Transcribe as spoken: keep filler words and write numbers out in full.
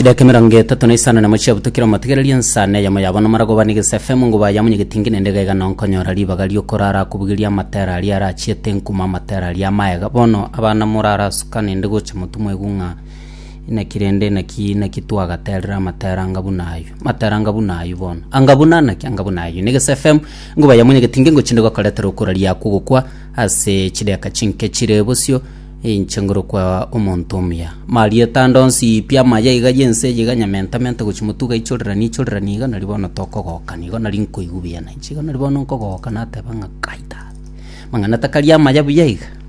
chideke mirongo itatu na isano na mochia butukira matigereria nsane yamo yabona maragoba ni F M ngo bayamunye gitingine ndegega nonkonyora libaga lyokorara kubugiria matera ali arachiete nkuma matera ali amaega bono abana murara sukane ndegocha mutumwe gunga ina kirende na ki na kitwa gaterera matera ngabunayo matera ngabunayo bono angabuna na kyangabunayo ni F M ngo bayamunye gitinge ngo chinde gakoletera ukuraria kugukwa ase chideka chinke chirebosyo inchengoro kwa omontomia maria tandonsi pia maya iga yense yiga nyamentamente guchimutuga ichorera ni ichorera ni iga naribono tokogoka ni iga narinko igubia na ichiga naribono nkogoka natebanga kaita mangana takaria maya buya iga